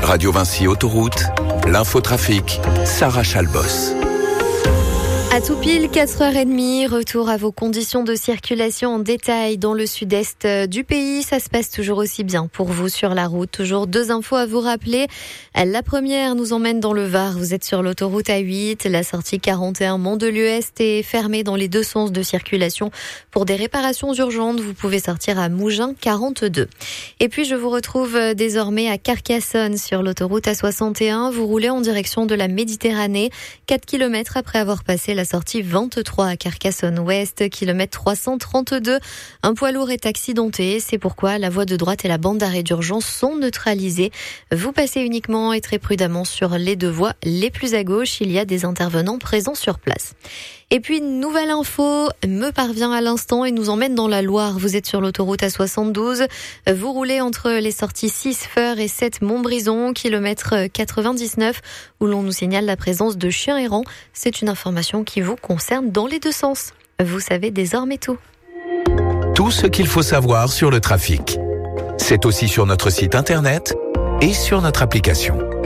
Radio Vinci Autoroute, l'infotrafic, Sarah Chalbos. À tout pile, 4h30, retour à vos conditions de circulation en détail dans le sud-est du pays. Ça se passe toujours aussi bien pour vous sur la route. Toujours 2 infos à vous rappeler. La première nous emmène dans le Var. Vous êtes sur l'autoroute A8. La sortie 41 Mont-de-l'Uest est fermée dans les 2 sens de circulation. Pour des réparations urgentes, vous pouvez sortir à Mougins 42. Et puis je vous retrouve désormais à Carcassonne sur l'autoroute A61. Vous roulez en direction de la Méditerranée. 4 km après avoir passé la sortie 23 à Carcassonne-Ouest, kilomètre 332. Un poids lourd est accidenté. C'est pourquoi la voie de droite et la bande d'arrêt d'urgence sont neutralisées. Vous passez uniquement et très prudemment sur les 2 voies les plus à gauche. Il y a des intervenants présents sur place. Et puis, une nouvelle info me parvient à l'instant et nous emmène dans la Loire. Vous êtes sur l'autoroute A72. Vous roulez entre les sorties 6 Feur et 7 Montbrison, kilomètre 99, où l'on nous signale la présence de chiens errants. C'est une information qui vous concerne dans les 2 sens. Vous savez désormais tout. Tout ce qu'il faut savoir sur le trafic. C'est aussi sur notre site internet et sur notre application.